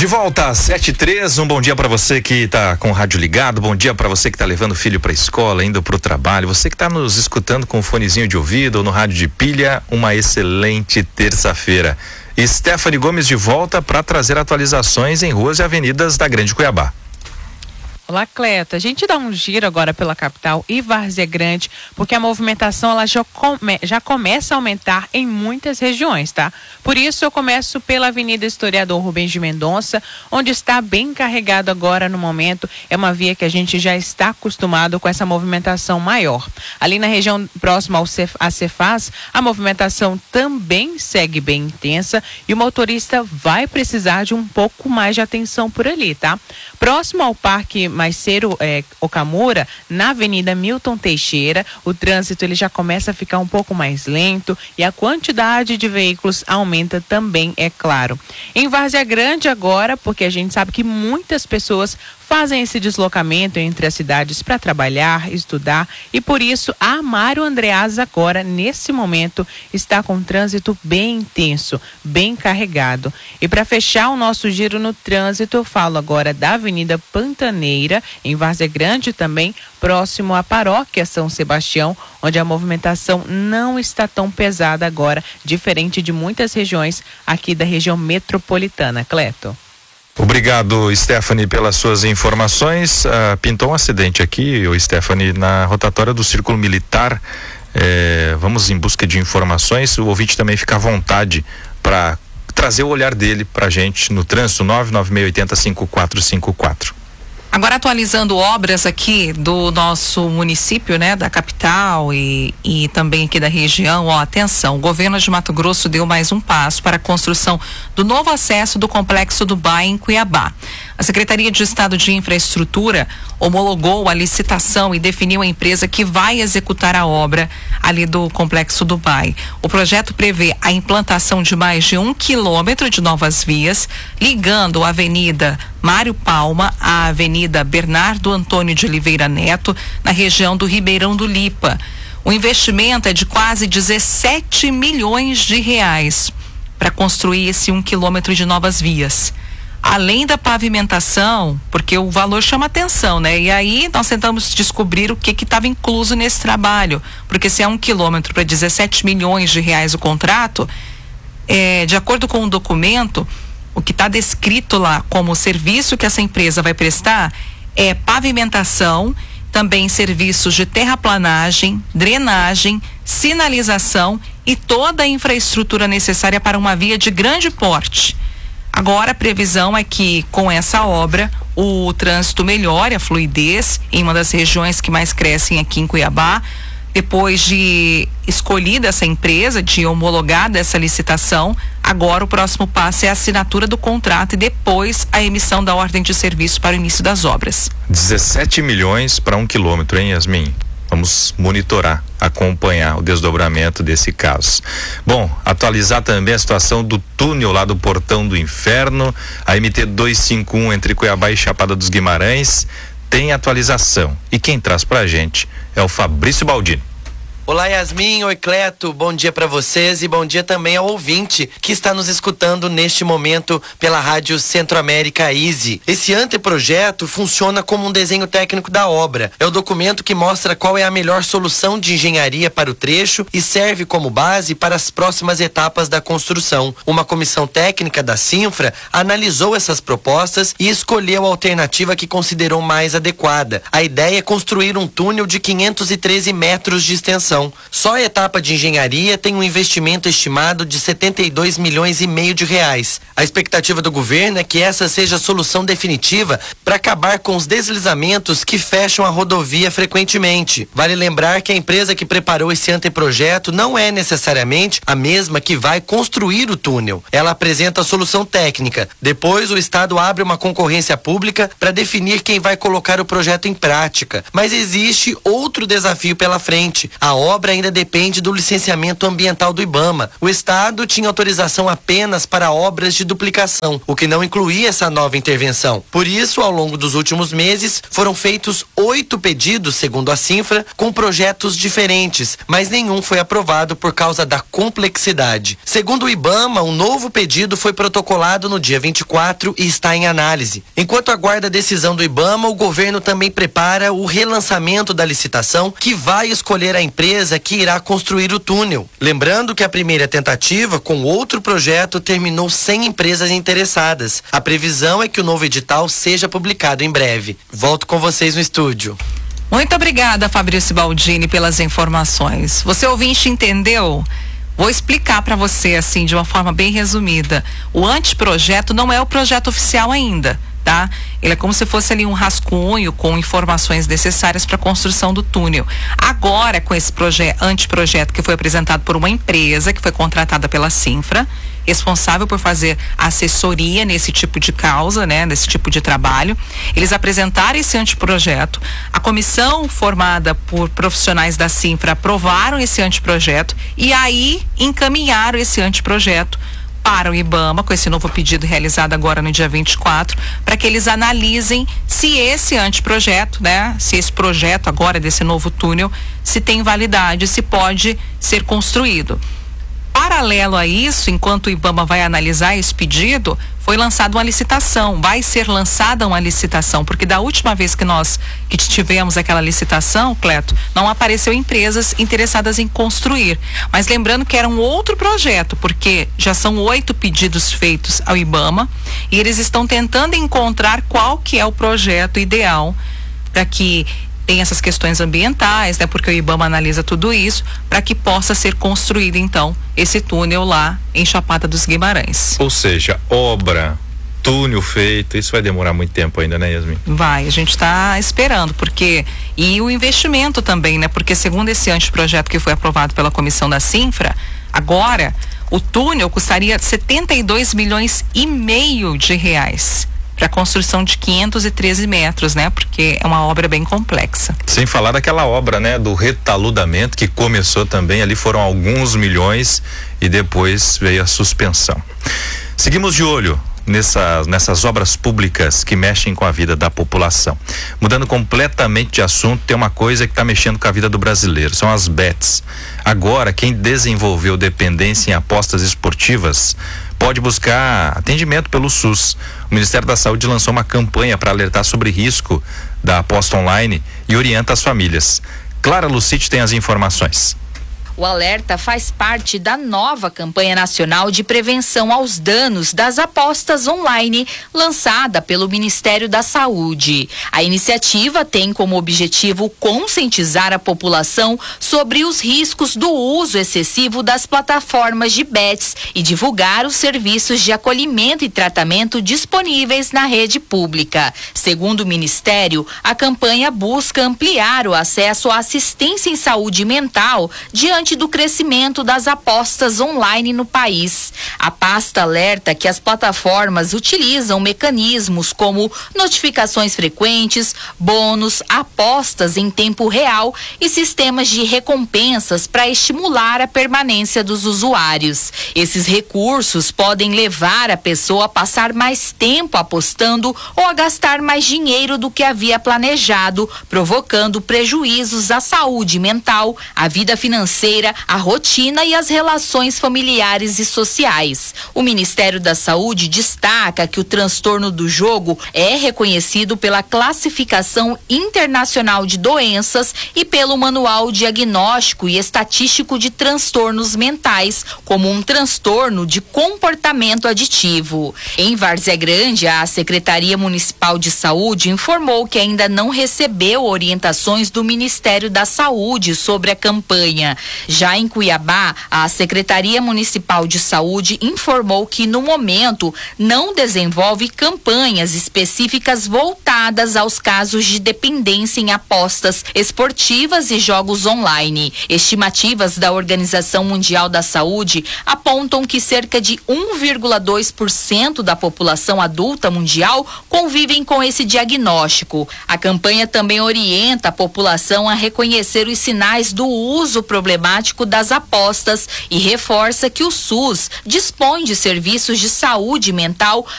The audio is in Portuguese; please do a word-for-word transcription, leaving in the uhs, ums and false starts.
De volta às sete e três, um bom dia para você que está com o rádio ligado, bom dia para você que está levando o filho para a escola, indo para o trabalho, você que está nos escutando com o fonezinho de ouvido ou no rádio de pilha, uma excelente terça-feira. Stephanie Gomes de volta para trazer atualizações em ruas e avenidas da Grande Cuiabá. Olá, Cleto. A gente dá um giro agora pela capital e Várzea Grande, porque a movimentação ela já, come, já começa a aumentar em muitas regiões, tá? Por isso eu começo pela Avenida Historiador Rubens de Mendonça, onde está bem carregado agora no momento. É uma via que a gente já está acostumado com essa movimentação maior. Ali na região próxima ao Cef, a Cefaz, a movimentação também segue bem intensa e o motorista vai precisar de um pouco mais de atenção por ali, tá? Próximo ao Parque Maicero é, Okamura, na Avenida Milton Teixeira, o trânsito ele já começa a ficar um pouco mais lento e a quantidade de veículos aumenta também, é claro. Em Várzea Grande agora, porque a gente sabe que muitas pessoas fazem esse deslocamento entre as cidades para trabalhar, estudar e por isso a Mário Andreas agora, nesse momento, está com um trânsito bem intenso, bem carregado. E para fechar o nosso giro no trânsito, eu falo agora da Avenida Pantaneira, em Várzea Grande também, próximo à Paróquia São Sebastião, onde a movimentação não está tão pesada agora, diferente de muitas regiões aqui da região metropolitana. Cleto. Obrigado, Stephanie, pelas suas informações. Ah, pintou um acidente aqui, o Stephanie, na rotatória do Círculo Militar. É, vamos em busca de informações. O ouvinte também fica à vontade para trazer o olhar dele para a gente no trânsito. Nove nove seis oito zero cinco quatro cinco quatro. Agora atualizando obras aqui do nosso município, né, da capital e, e também aqui da região, ó, atenção, o governo de Mato Grosso deu mais um passo para a construção do novo acesso do Complexo do Bai em Cuiabá. A Secretaria de Estado de Infraestrutura homologou a licitação e definiu a empresa que vai executar a obra ali do Complexo do Bai. O projeto prevê a implantação de mais de um quilômetro de novas vias, ligando a Avenida Mário Palma à Avenida Bernardo Antônio de Oliveira Neto, na região do Ribeirão do Lipa. O investimento é de quase dezessete milhões de reais para construir esse um quilômetro de novas vias. Além da pavimentação, porque o valor chama atenção, né? E aí nós tentamos descobrir o que que estava incluso nesse trabalho, porque se é um quilômetro para dezessete milhões de reais o contrato, é, de acordo com o documento, o que está descrito lá como serviço que essa empresa vai prestar é pavimentação, também serviços de terraplanagem, drenagem, sinalização e toda a infraestrutura necessária para uma via de grande porte. Agora a previsão é que com essa obra o trânsito melhore, a fluidez em uma das regiões que mais crescem aqui em Cuiabá. Depois de escolhida essa empresa, de homologada essa licitação, agora o próximo passo é a assinatura do contrato e depois a emissão da ordem de serviço para o início das obras. dezessete milhões para um quilômetro, hein, Yasmin? Vamos monitorar, acompanhar o desdobramento desse caso. Bom, atualizar também a situação do túnel lá do Portão do Inferno, a M T duzentos e cinquenta e um entre Cuiabá e Chapada dos Guimarães, tem atualização. E quem traz pra gente é o Fabrício Baldini. Olá, Yasmin, oi, Cleto, bom dia para vocês e bom dia também ao ouvinte que está nos escutando neste momento pela rádio Centro-América Easy. Esse anteprojeto funciona como um desenho técnico da obra. É o documento que mostra qual é a melhor solução de engenharia para o trecho e serve como base para as próximas etapas da construção. Uma comissão técnica da Cinfra analisou essas propostas e escolheu a alternativa que considerou mais adequada. A ideia é construir um túnel de quinhentos e treze metros de extensão. Só a etapa de engenharia tem um investimento estimado de setenta e dois milhões e meio de reais. A expectativa do governo é que essa seja a solução definitiva para acabar com os deslizamentos que fecham a rodovia frequentemente. Vale lembrar que a empresa que preparou esse anteprojeto não é necessariamente a mesma que vai construir o túnel. Ela apresenta a solução técnica. Depois o Estado abre uma concorrência pública para definir quem vai colocar o projeto em prática. Mas existe outro desafio pela frente. A obra ainda depende do licenciamento ambiental do IBAMA. O Estado tinha autorização apenas para obras de duplicação, o que não incluía essa nova intervenção. Por isso, ao longo dos últimos meses, foram feitos oito pedidos, segundo a Cinfra, com projetos diferentes, mas nenhum foi aprovado por causa da complexidade. Segundo o IBAMA, um novo pedido foi protocolado no dia vinte e quatro e está em análise. Enquanto aguarda a decisão do IBAMA, o governo também prepara o relançamento da licitação, que vai escolher a empresa que irá construir o túnel. Lembrando que a primeira tentativa, com outro projeto, terminou sem empresas interessadas. A previsão é que o novo edital seja publicado em breve. Volto com vocês no estúdio. Muito obrigada, Fabrício Baldini, pelas informações. Você ouvinte entendeu? Vou explicar para você assim de uma forma bem resumida. O anteprojeto não é o projeto oficial ainda, tá? Ele é como se fosse ali um rascunho com informações necessárias para a construção do túnel. Agora, com esse projeto, anteprojeto que foi apresentado por uma empresa que foi contratada pela Cinfra, responsável por fazer assessoria nesse tipo de causa, né, nesse tipo de trabalho. Eles apresentaram esse anteprojeto. A comissão formada por profissionais da Cinfra aprovaram esse anteprojeto e aí encaminharam esse anteprojeto para o IBAMA, com esse novo pedido realizado agora no dia vinte e quatro, para que eles analisem se esse anteprojeto, né, se esse projeto agora desse novo túnel, se tem validade, se pode ser construído. Paralelo a isso, enquanto o IBAMA vai analisar esse pedido, foi lançada uma licitação, vai ser lançada uma licitação, porque da última vez que nós que tivemos aquela licitação, Cleto, não apareceu empresas interessadas em construir. Mas lembrando que era um outro projeto, porque já são oito pedidos feitos ao IBAMA e eles estão tentando encontrar qual que é o projeto ideal para que tem essas questões ambientais, né? Porque o IBAMA analisa tudo isso para que possa ser construído então esse túnel lá em Chapada dos Guimarães. Ou seja, obra, túnel feito, isso vai demorar muito tempo ainda, né, Yasmin? Vai, a gente está esperando, porque e o investimento também, né? Porque segundo esse anteprojeto que foi aprovado pela comissão da Cinfra, agora o túnel custaria setenta e dois milhões e meio de reais. Para a construção de quinhentos e treze metros, né? Porque é uma obra bem complexa. Sem falar daquela obra, né? Do retaludamento que começou também, ali foram alguns milhões e depois veio a suspensão. Seguimos de olho nessas, nessas obras públicas que mexem com a vida da população. Mudando completamente de assunto, tem uma coisa que está mexendo com a vida do brasileiro, são as bets. Agora, quem desenvolveu dependência em apostas esportivas pode buscar atendimento pelo SUS. O Ministério da Saúde lançou uma campanha para alertar sobre risco da aposta online e orienta as famílias. Clara Lucite tem as informações. O alerta faz parte da nova campanha nacional de prevenção aos danos das apostas online, lançada pelo Ministério da Saúde. A iniciativa tem como objetivo conscientizar a população sobre os riscos do uso excessivo das plataformas de bets e divulgar os serviços de acolhimento e tratamento disponíveis na rede pública. Segundo o Ministério, a campanha busca ampliar o acesso à assistência em saúde mental diante do crescimento das apostas online no país. A pasta alerta que as plataformas utilizam mecanismos como notificações frequentes, bônus, apostas em tempo real e sistemas de recompensas para estimular a permanência dos usuários. Esses recursos podem levar a pessoa a passar mais tempo apostando ou a gastar mais dinheiro do que havia planejado, provocando prejuízos à saúde mental, à vida financeira, a rotina e as relações familiares e sociais. O Ministério da Saúde destaca que o transtorno do jogo é reconhecido pela Classificação Internacional de Doenças e pelo Manual Diagnóstico e Estatístico de Transtornos Mentais como um transtorno de comportamento aditivo. Em Várzea Grande, a Secretaria Municipal de Saúde informou que ainda não recebeu orientações do Ministério da Saúde sobre a campanha. Já em Cuiabá, a Secretaria Municipal de Saúde informou que, no momento, não desenvolve campanhas específicas voltadas aos casos de dependência em apostas esportivas e jogos online. Estimativas da Organização Mundial da Saúde apontam que cerca de um vírgula dois por cento da população adulta mundial convivem com esse diagnóstico. A campanha também orienta a população a reconhecer os sinais do uso problemático das apostas e reforça que o SUS dispõe de serviços de saúde mental